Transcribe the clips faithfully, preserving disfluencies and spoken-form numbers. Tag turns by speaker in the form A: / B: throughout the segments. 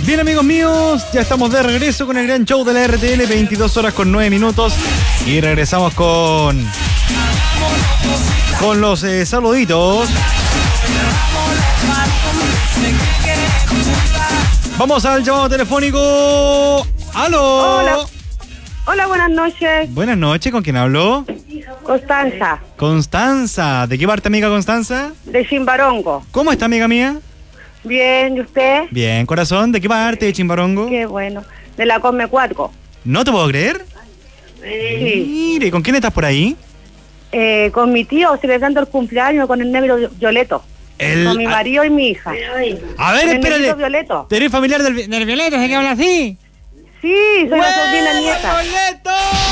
A: Bien, amigos míos, ya estamos de regreso con el gran show de la R T L, veintidós horas con nueve minutos. Y regresamos con... Con los eh, saluditos. Vamos al llamado telefónico. ¡Aló!
B: Hola. Hola, buenas noches.
A: Buenas noches, ¿con quién hablo?
B: Constanza.
A: Constanza. ¿De qué parte, amiga Constanza?
B: De Chimbarongo.
A: ¿Cómo está, amiga mía?
B: Bien, ¿y usted?
A: Bien, corazón. ¿De qué parte de Chimbarongo?
B: Qué bueno. De la Come Cuatro.
A: ¿No te puedo creer?
B: Sí.
A: Mire, ¿con quién estás por ahí?
B: Eh, con mi tío celebrando el cumpleaños con el negro Violeto.
A: El...
B: Con mi marido y mi hija.
A: A ver,
B: Con el
A: espérate.
B: negrito Violeto.
A: ¿Tenés familiar del, del Violeto? ¿Se que habla así?
B: Sí, soy la sobrina nieta.
A: ¡Violeto!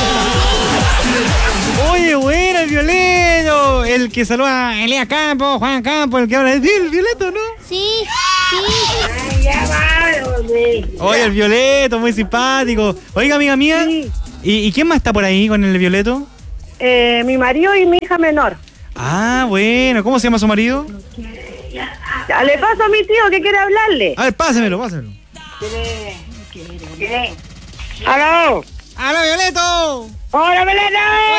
A: Oye, bueno, el Violeto. El que saluda a Elías Campos, Juan Campos, el que habla de el Violeto, ¿no?
C: Sí, sí.
A: Oye, el Violeto, muy simpático. Oiga, amiga mía.
B: Sí.
A: ¿Y, ¿Y quién más está por ahí con el Violeto?
B: Eh, mi marido y mi hija menor.
A: Ah, bueno. ¿Cómo se llama su marido?
B: Ya, le paso a mi tío que quiere hablarle.
A: A ver, pásemelo, pásemelo.
B: ¡Aló!
A: ¡Aló, Violeto!
B: ¡Hola, Violeto!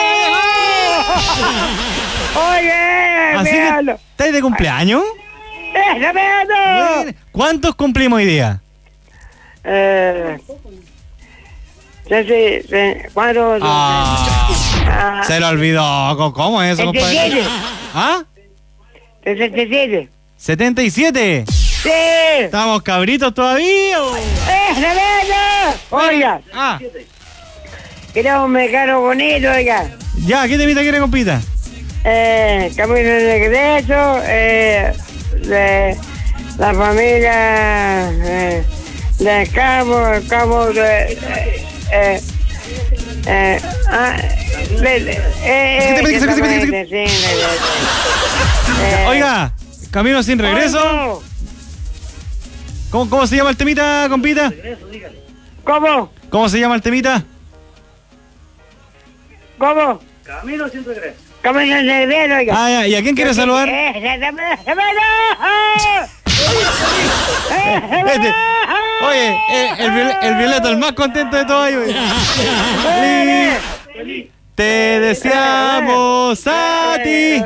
B: ¡Oye!
A: Así que, ¿estáis de cumpleaños?
B: ¡Eh, Violeto!
A: Bueno. ¿Cuántos cumplimos hoy día?
B: Eh... Sí, sí, sí. ¿Cuánto?
A: Ah, se lo olvidó. ¿Cómo es eso, compadre?
B: setenta y siete.
A: ¿Ah?
B: setenta y siete.
A: ¿setenta y siete?
B: ¡Sí!
A: ¿Estamos cabritos todavía? o?
B: ¡Eh, Rebeca! Oiga,
A: Ah,
B: queremos un mecano bonito, oiga.
A: ya, ¿qué temita quiere, compita?
B: Eh, Camino de Regreso, eh, de la familia, eh, de Cabo, Cabo de... Eh, eh, eh, ah, de, de, eh,
A: ¿Qué te- qué te- qué te- qué te- qué te-
B: exactamente, sí, de- de- eh,
A: Oiga, Camino sin regreso.
B: ¿Cómo?
A: ¿Cómo, cómo se llama el temita, compita?
B: ¿Cómo?
A: ¿Cómo se llama el temita?
B: ¿Cómo? Camino sin regreso. Camino sin regreso, oiga.
A: Ah, ya, ¿y a quién quiere saludar?
B: Eh, exactamente.
A: Este. Oye, eh, el, Viol- el Violeto, el más contento de todos. Feliz. Te deseamos a ti.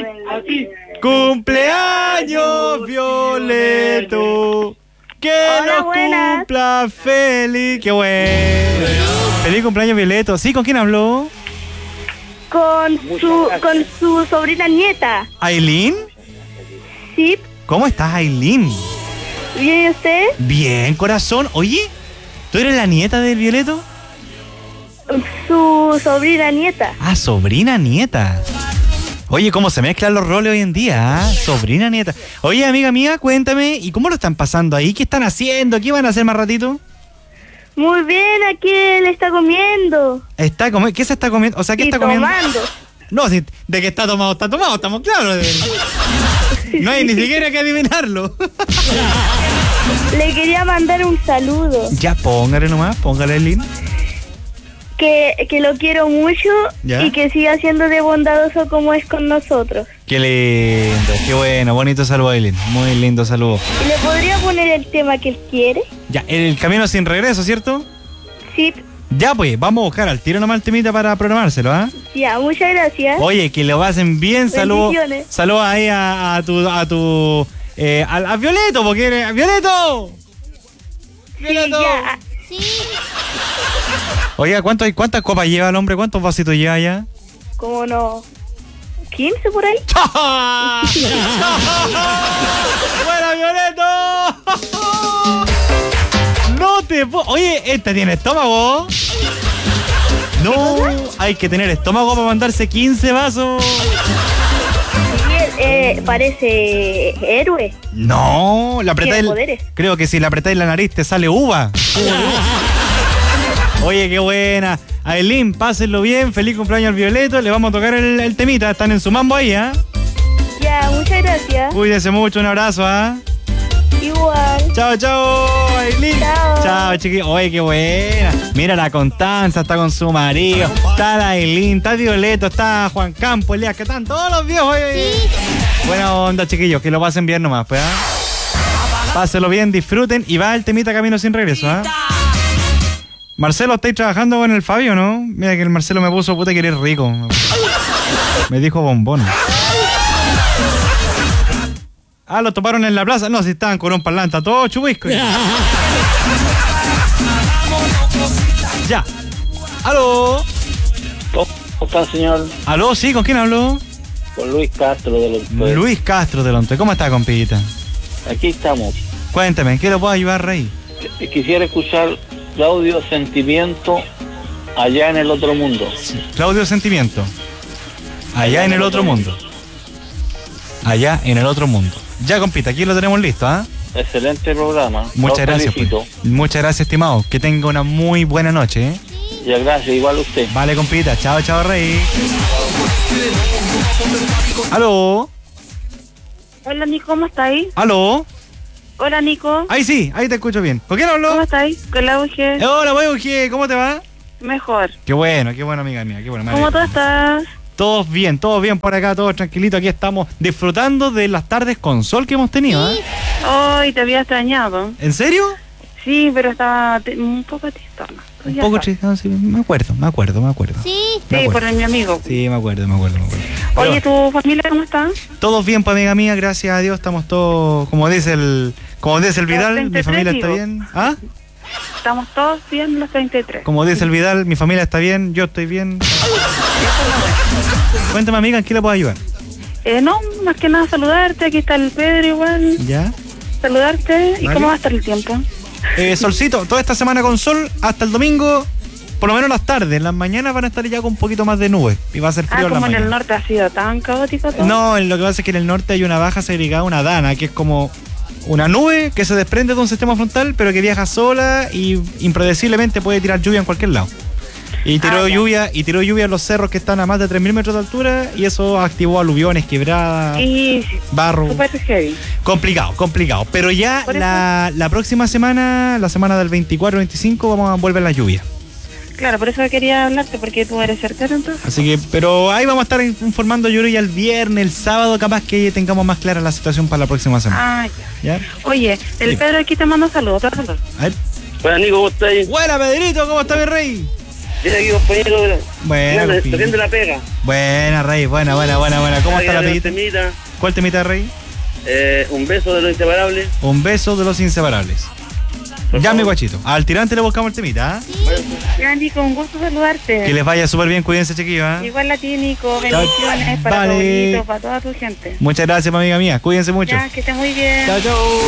A: Cumpleaños, Violeto. Que
B: Hola,
A: nos
B: buenas.
A: cumpla feliz. Qué bueno. Feliz cumpleaños, Violeto. ¿Sí? ¿Con quién habló?
B: Con su, con su sobrina nieta.
A: ¿Aileen?
B: Sí,
A: ¿Cómo estás, Aileen?
B: ¿viene usted?
A: Bien, corazón. Oye, ¿tú eres la nieta del Violeto?
B: Su sobrina nieta.
A: Ah, sobrina nieta. Oye, ¿cómo se mezclan los roles hoy en día? ¿Ah? Sobrina nieta. Oye, amiga mía, cuéntame, ¿y cómo lo están pasando ahí? ¿Qué están haciendo? ¿Qué van a hacer más ratito?
B: Muy bien, aquí él está comiendo.
A: Está comi- ¿Qué se está comiendo? O sea, ¿qué
B: y
A: está comiendo?
B: tomando.
A: No, si de que está tomado, está tomado, estamos claros. No hay ni siquiera que adivinarlo.
B: Le quería mandar un saludo.
A: Ya, póngale nomás, póngale el link.
B: Que, que lo quiero mucho
A: ¿Ya?
B: y que siga siendo de bondadoso como es con nosotros.
A: Qué lindo, qué bueno, bonito saludo, Aileen. Muy lindo saludo.
B: ¿Y le podría poner el tema que él quiere?
A: Ya, el camino sin regreso, ¿cierto?
B: Sí,
A: Ya, pues, vamos a buscar al tiro nomás el temita para programárselo, ¿ah?
B: ya, muchas gracias.
A: Oye, que lo pasen bien, saludos.
B: Bendiciones.
A: Saludos ahí a, a tu, a tu, eh, a, a Violeto, porque eres, ¡Violeto!
B: Sí,
A: ¡Violeto!
B: ya.
C: Sí.
A: Oiga, ¿cuánto, hay- ¿cuántas copas lleva el hombre? ¿Cuántos vasitos lleva ya?
B: ¿Cómo no? ¿quince por ahí?
A: ¡Buena, Violeto! No te puedo... Oye, ¿esta tiene estómago? No, hay que tener estómago para mandarse quince vasos.
B: Sí, eh, parece héroe.
A: No, la apretáis...
B: Tiene poderes.
A: Creo que si la apretáis la nariz te sale uva. Oye, qué buena. Aileen, pásenlo bien. Feliz cumpleaños al Violeto. Le vamos a tocar el, el temita. Están en su mambo ahí, ¿ah?
B: Ya, muchas gracias.
A: Cuídense mucho. Un abrazo, ¿ah?
B: Igual.
A: Chao, chao, Aileen.
B: Chao.
A: Chao, chiquillos. Oye, qué buena. Mira, la Constanza está con su marido. Está la Aileen, está Violeto, está Juan Campos, Elías, que están todos los viejos. Oye,
C: Sí.
A: buena onda, chiquillos. Que lo pasen bien nomás, pues, ¿ah? Páselo bien, disfruten y va el temita Camino Sin Regreso, ¿ah? ¿eh? Marcelo, ¿estáis trabajando con el Fabio, no? Mira que el Marcelo me puso puta que eres rico. Me dijo bombón. Ah, lo toparon en la plaza. No, si estaban con un parlante, todo chubisco. Ya. ¿Aló?
D: ¿Cómo está, señor?
A: ¿Aló? Sí, ¿con quién habló?
D: Con Luis Castro de Lonte.
A: Luis Castro de Lonte. ¿Cómo está, compita?
D: Aquí estamos.
A: Cuéntame, ¿en qué lo puedo ayudar, Rey?
D: Quisiera escuchar Claudio Sentimiento, Allá en el Otro Mundo.
A: Sí. Claudio Sentimiento. Allá en el otro mundo. Allá en el otro mundo. Ya, compita, aquí lo tenemos listo, ¿ah? ¿eh?
D: Excelente programa.
A: Muchas
D: Los
A: gracias.
D: felicito.
A: Pues. Muchas gracias, estimado. Que tenga una muy buena noche, ¿eh?
D: Ya, gracias. Igual a usted.
A: Vale, compita. Chao, chao, Rey. ¿Aló?
B: Hola, Nico, ¿cómo estáis?
A: ¿Aló?
B: Hola, Nico.
A: Ahí sí, ahí te escucho bien. ¿Con quién habló?
B: ¿Cómo estáis? Con la U G.
A: Eh, hola, voy, Ugie. ¿Cómo te va?
B: Mejor.
A: Qué bueno, qué bueno, amiga mía. Qué bueno.
B: ¿Cómo tú estás?
A: Todos bien, todos bien por acá, todos tranquilitos. Aquí estamos disfrutando de las tardes con sol que hemos tenido, ¿eh?
B: Hoy te había extrañado.
A: ¿En serio?
B: Sí, pero estaba te- un poco tristona. Tú
A: Un
B: ya
A: poco
B: sabes.
A: triste, no, sí, me acuerdo, me acuerdo, me acuerdo.
C: Sí.
A: Me
B: Sí,
A: acuerdo.
B: por el, mi amigo.
A: Sí, me acuerdo, me acuerdo, me acuerdo.
B: Oye,
A: Pero,
B: ¿tu familia cómo está?
A: todos bien, pues, amiga mía, gracias a Dios, estamos todos, como dice el, como dice el Vidal, mi
B: treinta y tres,
A: familia está
B: digo.
A: bien. ¿Ah?
B: Estamos todos bien los treinta y tres.
A: Como dice el Vidal, mi familia está bien, yo estoy bien. Cuéntame, amiga, ¿en qué le puedo ayudar?
B: Eh, no, más que nada saludarte. Aquí está el Pedro igual.
A: ¿Ya?
B: Saludarte. ¿Y
A: Vale.
B: cómo va a estar el tiempo?
A: Eh, solcito, toda esta semana con sol, hasta el domingo, por lo menos las tardes, las mañanas van a estar ya con un poquito más de nubes y va a ser
B: Ah,
A: frío en la
B: como en el
A: mañana.
B: norte ha sido tan caótico todo.
A: No, lo que pasa es que en el norte hay una baja segregada, una dana, que es como una nube que se desprende de un sistema frontal, pero que viaja sola y impredeciblemente puede tirar lluvia en cualquier lado. Y tiró
B: Ah, ya.
A: lluvia y tiró lluvia en los cerros que están a más de tres mil metros de altura y eso activó aluviones, quebradas,
B: Y sí,
A: barro.
B: súper heavy.
A: Complicado, complicado. Pero ya
B: Por eso-
A: la, la próxima semana, la semana del veinticuatro veinticinco, vamos a volver la lluvia.
B: Claro, por eso quería hablarte, porque tú eres certero entonces.
A: Así que, pero ahí vamos a estar informando yo creo ya el viernes, el sábado, capaz que tengamos más clara la situación para la próxima semana.
B: Ah, ya.
A: ¿Ya?
B: Oye, el
A: Sí.
B: Pedro aquí te manda saludos. Otro saludo.
A: A ver.
D: Bueno, Nico, ¿cómo está ahí?
A: Buena, Pedrito, ¿cómo está mi rey?
D: Viene aquí, compañero.
A: Buena,
D: Viene
A: compita.
D: haciendo la pega.
A: Buena, rey, buena, buena, buena, buena. ¿Cómo está la
D: Ahí,
A: pedita?
D: temita.
A: ¿Cuál temita, rey?
D: Eh, un beso de los inseparables.
A: Un beso de los inseparables.
D: Por
A: Ya,
D: favor.
A: mi guachito. Al tirante le buscamos el temita, ¿ah?
B: Ya, Nico, un gusto saludarte.
A: Que les vaya súper bien, cuídense, chiquillos, ¿ah?
B: Igual a ti, Nico. Bendiciones para
A: Vale.
B: tu abuelito, para toda tu gente.
A: Muchas gracias, amiga mía. Cuídense mucho.
B: Ya, que estés muy bien.
A: Chao,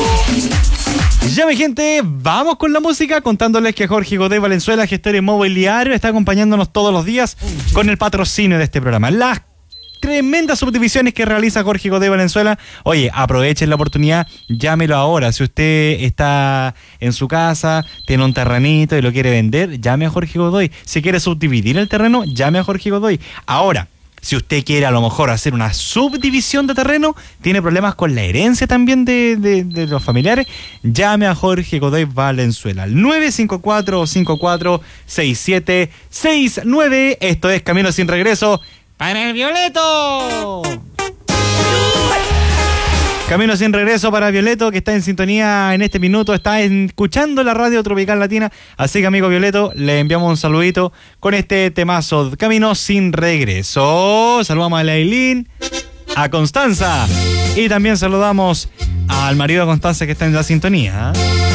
A: chao. Ya, mi gente, vamos con la música, contándoles que Jorge Godoy Valenzuela, gestor inmobiliario, está acompañándonos todos los días con el patrocinio de este programa. Las tremendas subdivisiones que realiza Jorge Godoy Valenzuela. Oye, aprovechen la oportunidad, llámelo ahora. Si usted está en su casa, tiene un terrenito y lo quiere vender, llame a Jorge Godoy. Si quiere subdividir el terreno, llame a Jorge Godoy. Ahora, si usted quiere a lo mejor hacer una subdivisión de terreno, tiene problemas con la herencia también de, de, de los familiares, llame a Jorge Godoy Valenzuela al nueve cinco cuatro cinco cuatro seis siete seis nueve. Esto es Camino Sin Regreso para el Violeto. Camino Sin Regreso para Violeto, que está en sintonía en este minuto, está escuchando la radio Tropical Latina. Así que, amigo Violeto, le enviamos un saludito con este temazo, Camino Sin Regreso. Saludamos a Lailín, a Constanza y también saludamos al marido de Constanza que está en la sintonía.